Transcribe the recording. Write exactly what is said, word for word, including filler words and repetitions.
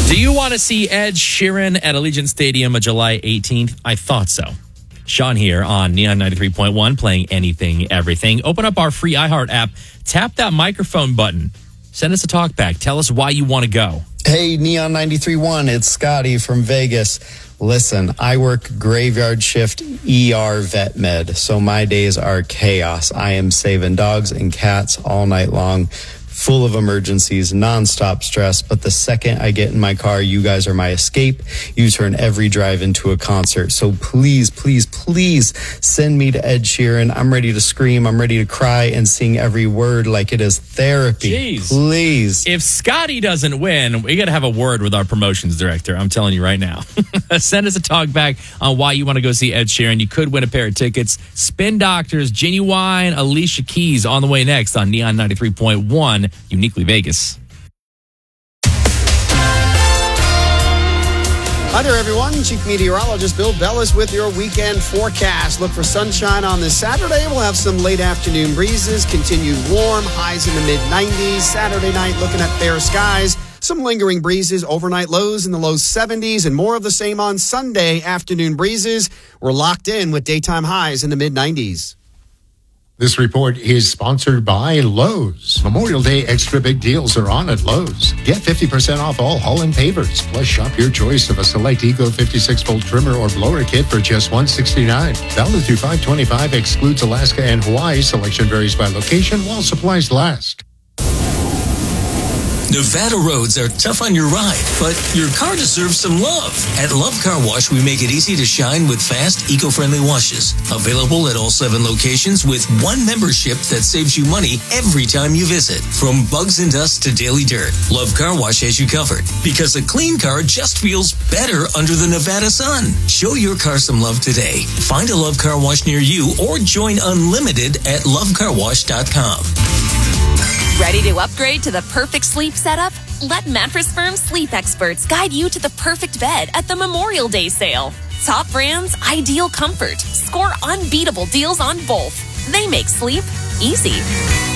Do you want to see Ed Sheeran at Allegiant Stadium on July eighteenth? I thought so. Sean here on Neon ninety-three point one, playing anything, everything. Open up our free iHeart app. Tap that microphone button. Send us a talk back. Tell us why you want to go. Hey, Neon ninety-three point one, it's Scotty from Vegas. Listen, I work graveyard shift E R vet med, so my days are chaos. I am saving dogs and cats all night long, full of emergencies, nonstop stress. But the second I get in my car, you guys are my escape. You turn every drive into a concert. So please, please, please send me to Ed Sheeran. I'm ready to scream. I'm ready to cry and sing every word like it is therapy. Jeez. Please. If Scotty doesn't win, we got to have a word with our promotions director. I'm telling you right now. Send us a talk back on why you want to go see Ed Sheeran. You could win a pair of tickets. Spin Doctors, Genuine, Alicia Keys on the way next on Neon ninety-three point one. Uniquely Vegas. Hi there, everyone. Chief Meteorologist Bill Bellis with your weekend forecast. Look for sunshine on this Saturday. We'll have some late afternoon breezes, continued warm, highs in the mid nineties. Saturday night, looking at fair skies. Some lingering breezes, overnight lows in the low seventies, and more of the same on Sunday. Afternoon breezes. We're locked in with daytime highs in the mid nineties. This report is sponsored by Lowe's. Memorial Day extra big deals are on at Lowe's. Get fifty percent off all Holland pavers. Plus, shop your choice of a select Ego fifty-six volt trimmer or blower kit for just one hundred sixty-nine dollars. Valid through five twenty-five, excludes Alaska and Hawaii. Selection varies by location while supplies last. Nevada roads are tough on your ride, but your car deserves some love. At Love Car Wash, we make it easy to shine with fast, eco-friendly washes. Available at all seven locations with one membership that saves you money every time you visit. From bugs and dust to daily dirt, Love Car Wash has you covered. Because a clean car just feels better under the Nevada sun. Show your car some love today. Find a Love Car Wash near you or join Unlimited at love car wash dot com. Ready to upgrade to the perfect sleep setup? Let Mattress Firm sleep experts guide you to the perfect bed at the Memorial Day sale. Top brands, ideal comfort. Score unbeatable deals on both. They make sleep easy.